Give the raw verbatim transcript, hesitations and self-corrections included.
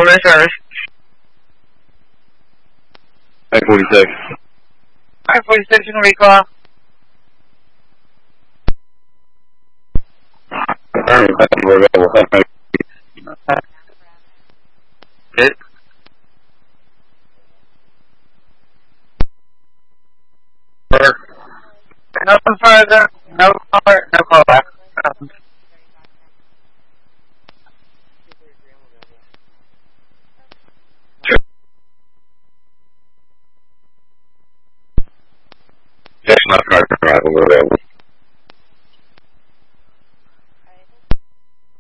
Alabama service. I forty-six. I forty-six in recall. Good. No further, no call, no call back. Um, Just not car arrival available.